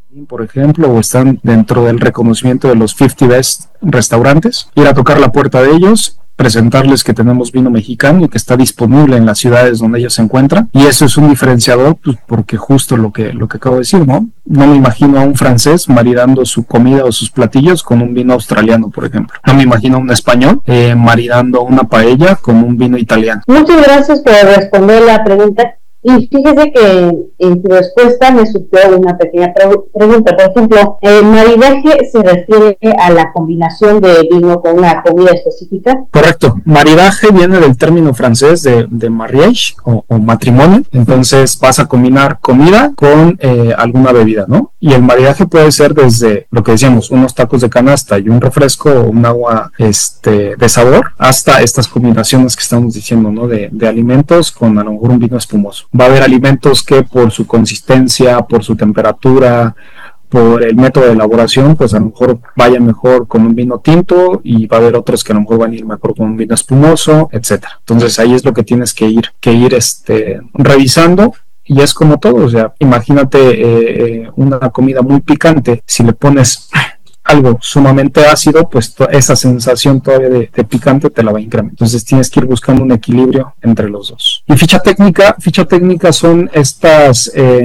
por ejemplo, o están dentro del reconocimiento de los 50 Best restaurantes, ir a tocar la puerta de ellos, presentarles que tenemos vino mexicano y que está disponible en las ciudades donde ellos se encuentran, y eso es un diferenciador, pues porque justo lo que acabo de decir, no me imagino a un francés maridando su comida o sus platillos con un vino australiano, por ejemplo. No me imagino a un español maridando una paella con un vino italiano. Muchas gracias por responder la pregunta. Y fíjese que en tu respuesta me surgió una pequeña pregunta. Por ejemplo, ¿el maridaje se refiere a la combinación de vino con una comida específica? Correcto. Maridaje viene del término francés de mariage o matrimonio. Entonces vas a combinar comida con alguna bebida, ¿no? Y el maridaje puede ser desde lo que decíamos, unos tacos de canasta y un refresco o un agua de sabor, hasta estas combinaciones que estamos diciendo, ¿no? De alimentos con a lo mejor un vino espumoso. Va a haber alimentos que por su consistencia, por su temperatura, por el método de elaboración, pues a lo mejor vaya mejor con un vino tinto, y va a haber otros que a lo mejor van a ir mejor con un vino espumoso, etcétera. Entonces ahí es lo que tienes que ir revisando. Y es como todo, o sea, imagínate una comida muy picante, si le pones algo sumamente ácido, pues esa sensación todavía de picante te la va a incrementar. Entonces tienes que ir buscando un equilibrio entre los dos. Y ficha técnica son estas